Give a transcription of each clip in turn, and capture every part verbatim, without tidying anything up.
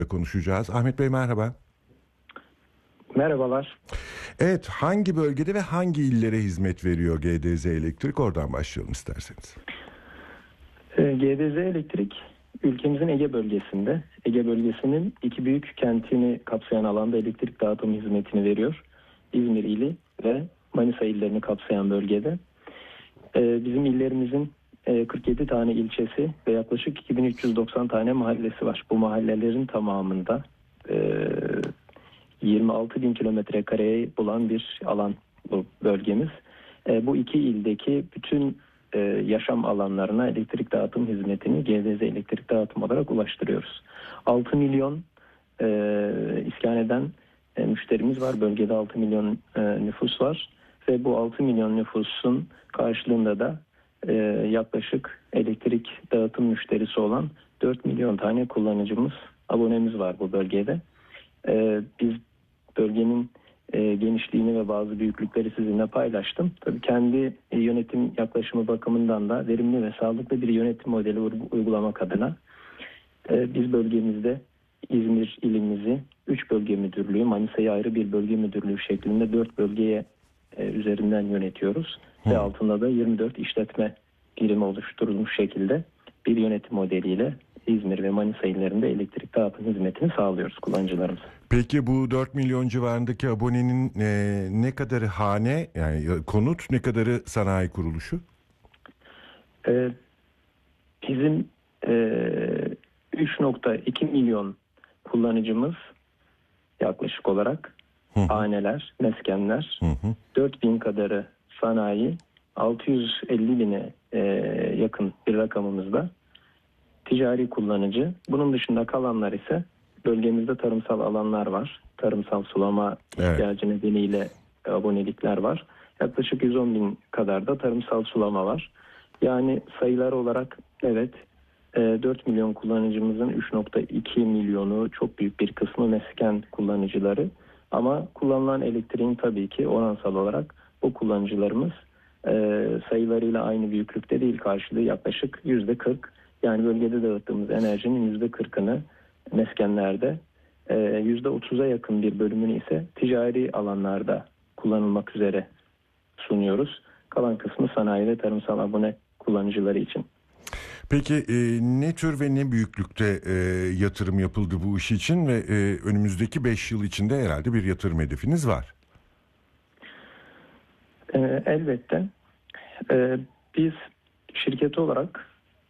konuşacağız. Ahmet Bey merhaba. Merhabalar. Evet, hangi bölgede ve hangi illere hizmet veriyor G D Z Elektrik? Oradan başlayalım isterseniz. G D Z Elektrik ülkemizin Ege bölgesinde, Ege bölgesinin iki büyük kentini kapsayan alanda elektrik dağıtım hizmetini veriyor. İzmir ili ve Manisa illerini kapsayan bölgede. Bizim illerimizin kırk yedi tane ilçesi ve yaklaşık iki bin üç yüz doksan tane mahallesi var. Bu mahallelerin tamamında yirmi altı bin kilometre kareyi bulan bir alan bu bölgemiz. Bu iki ildeki bütün yaşam alanlarına elektrik dağıtım hizmetini G D Z Elektrik Dağıtım olarak ulaştırıyoruz. altı milyon e, iskan eden e, müşterimiz var. Bölgede altı milyon e, nüfus var. Ve bu altı milyon nüfusun karşılığında da e, yaklaşık elektrik dağıtım müşterisi olan dört milyon tane kullanıcımız, abonemiz var bu bölgede. E, biz bölgenin E, genişliğini ve bazı büyüklükleri sizinle paylaştım. Tabii kendi e, yönetim yaklaşımı bakımından da verimli ve sağlıklı bir yönetim modeli uygulamak adına e, biz bölgemizde İzmir ilimizi üç bölge müdürlüğü, Manisa'yı ayrı bir bölge müdürlüğü şeklinde dört bölgeye e, üzerinden yönetiyoruz. Hmm. Ve altında da yirmi dört işletme birimi oluşturulmuş şekilde bir yönetim modeliyle İzmir ve Manisa illerinde elektrik dağıtım hizmetini sağlıyoruz kullanıcılarımıza. Peki bu dört milyon civarındaki abonenin e, ne kadarı hane, yani konut, ne kadarı sanayi kuruluşu? Ee, bizim e, üç nokta iki milyon kullanıcımız yaklaşık olarak hı hı. haneler, meskenler, hı hı. dört bin kadarı sanayi, altı yüz elli bine e, yakın bir rakamımızda ticari kullanıcı. Bunun dışında kalanlar ise bölgemizde tarımsal alanlar var. Tarımsal sulama evet. ihtiyacı nedeniyle abonelikler var. Yaklaşık yüz on bin kadar da tarımsal sulama var. Yani sayılar olarak evet dört milyon kullanıcımızın üç nokta iki milyonu çok büyük bir kısmı mesken kullanıcıları. Ama kullanılan elektriğin tabii ki oransal olarak o kullanıcılarımız sayılarıyla aynı büyüklükte değil, karşılığı yaklaşık yüzde kırk. Yani bölgede dağıttığımız enerjinin yüzde kırkını meskenlerde, yüzde otuza yakın bir bölümünü ise ticari alanlarda kullanılmak üzere sunuyoruz. Kalan kısmı sanayi ve tarımsal abone kullanıcıları için. Peki e, ne tür ve ne büyüklükte e, yatırım yapıldı bu iş için ve e, önümüzdeki beş yıl içinde herhalde bir yatırım hedefiniz var? E, elbette. E, biz şirket olarak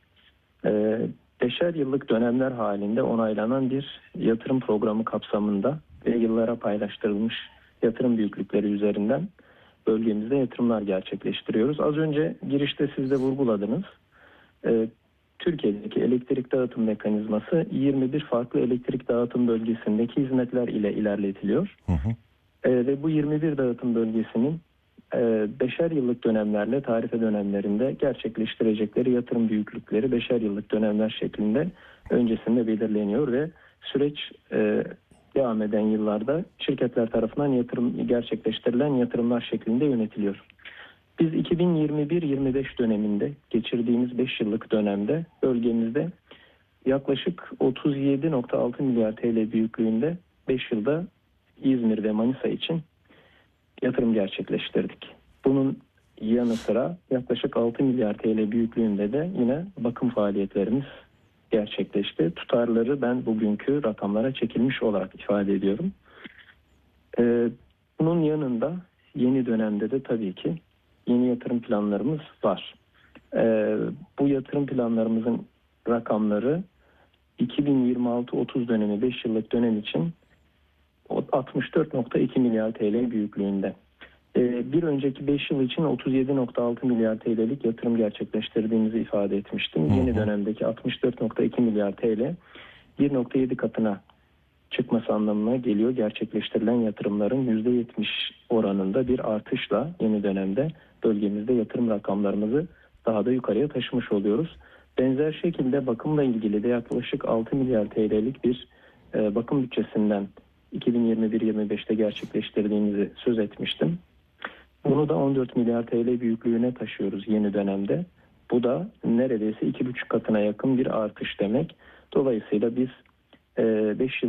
e, beşer yıllık dönemler halinde onaylanan bir yatırım programı kapsamında ve yıllara paylaştırılmış yatırım büyüklükleri üzerinden bölgemizde yatırımlar gerçekleştiriyoruz. Az önce girişte siz de vurguladınız. Ee, Türkiye'deki elektrik dağıtım mekanizması yirmi bir farklı elektrik dağıtım bölgesindeki hizmetler ile ilerletiliyor. Hı hı. Ee, ve bu yirmi bir dağıtım bölgesinin e, beşer yıllık dönemlerle tarife dönemlerinde gerçekleştirecekleri yatırım büyüklükleri beşer yıllık dönemler şeklinde öncesinde belirleniyor ve süreç e, devam eden yıllarda şirketler tarafından yatırım gerçekleştirilen yatırımlar şeklinde yönetiliyor. Biz iki bin yirmi bir yirmi beş döneminde geçirdiğimiz beş yıllık dönemde bölgemizde yaklaşık otuz yedi nokta altı milyar T L büyüklüğünde beş yılda İzmir ve Manisa için yatırım gerçekleştirdik. Bunun yanı sıra yaklaşık altı milyar T L büyüklüğünde de yine bakım faaliyetlerimiz gerçekleşti. Tutarları ben bugünkü rakamlara çekilmiş olarak ifade ediyorum. Ee, bunun yanında yeni dönemde de tabii ki yeni yatırım planlarımız var. Ee, bu yatırım planlarımızın rakamları iki bin yirmi altı otuz dönemi beş yıllık dönem için altmış dört nokta iki milyar T L büyüklüğünde. Ee, bir önceki beş yıl için otuz yedi nokta altı milyar T L'lik yatırım gerçekleştirdiğimizi ifade etmiştim. Hı hı. Yeni dönemdeki altmış dört nokta iki milyar T L bir nokta yedi katına çıkması anlamına geliyor. Gerçekleştirilen yatırımların yüzde yetmiş oranında bir artışla yeni dönemde bölgemizde yatırım rakamlarımızı daha da yukarıya taşımış oluyoruz. Benzer şekilde bakımla ilgili de yaklaşık altı milyar T L'lik bir e, bakım bütçesinden iki bin yirmi bir yirmi beşte gerçekleştirdiğimizi söz etmiştim. Bunu da on dört milyar T L büyüklüğüne taşıyoruz yeni dönemde. Bu da neredeyse iki buçuk katına yakın bir artış demek. Dolayısıyla biz beş yıl